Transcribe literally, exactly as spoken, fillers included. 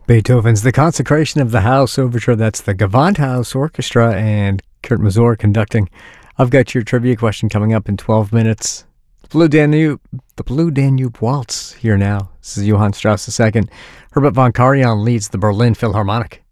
Beethoven's The Consecration of the House Overture. That's the Gewandhaus Orchestra and Kurt Masur conducting. I've got your trivia question coming up in twelve minutes. The Blue Danube, the Blue Danube Waltz here now. This is Johann Strauss the Second. Herbert von Karajan leads the Berlin Philharmonic.